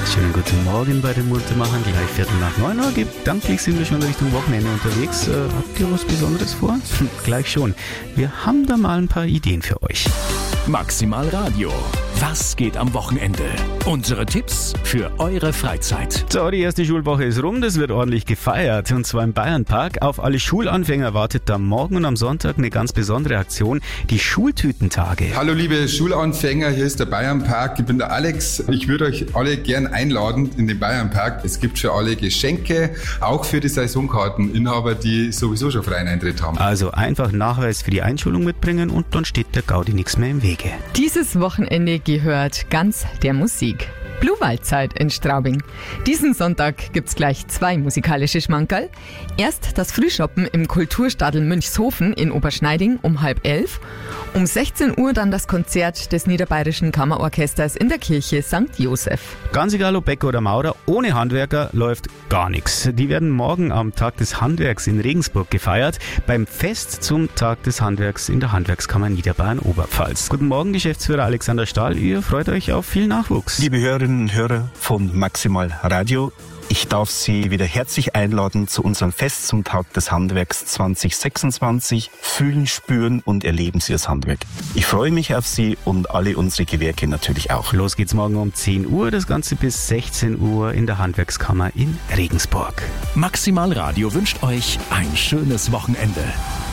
Schönen guten Morgen bei den Muntermachern. Gleich 8:45 Gedanklich sind wir schon Richtung Wochenende unterwegs. Habt ihr was Besonderes vor? Gleich schon. Wir haben da mal ein paar Ideen für euch. Maximal Radio. Was geht am Wochenende? Unsere Tipps für eure Freizeit. So, die erste Schulwoche ist rum. Das wird ordentlich gefeiert. Und zwar im Bayernpark. Auf alle Schulanfänger wartet da morgen und am Sonntag eine ganz besondere Aktion. Die Schultütentage. Hallo liebe Schulanfänger, hier ist der Bayernpark. Ich bin der Alex. Ich würde euch alle gern einladen in den Bayernpark. Es gibt für alle Geschenke, auch für die Saisonkarteninhaber, die sowieso schon freien Eintritt haben. Also einfach Nachweis für die Einschulung mitbringen und dann steht der Gaudi nichts mehr im Wege. Dieses Wochenende gehört ganz der Musik. Bluewaldzeit in Straubing. Diesen Sonntag gibt's gleich 2 musikalische Schmankerl. Erst das Frühschoppen im Kulturstadel Münchshofen in Oberschneiding um 10:30. Um 16 Uhr dann das Konzert des Niederbayerischen Kammerorchesters in der Kirche St. Joseph. Ganz egal ob Bäcker oder Maurer, ohne Handwerker läuft gar nichts. Die werden morgen am Tag des Handwerks in Regensburg gefeiert, beim Fest zum Tag des Handwerks in der Handwerkskammer Niederbayern-Oberpfalz. Guten Morgen, Geschäftsführer Alexander Stahl. Ihr freut euch auf viel Nachwuchs. Liebe Hörerinnen und Hörer von Maximal Radio, ich darf Sie wieder herzlich einladen zu unserem Fest zum Tag des Handwerks 2026. Fühlen, spüren und erleben Sie das Handwerk. Ich freue mich auf Sie und alle unsere Gewerke natürlich auch. Los geht's morgen um 10 Uhr, das Ganze bis 16 Uhr in der Handwerkskammer in Regensburg. Maximal Radio wünscht euch ein schönes Wochenende.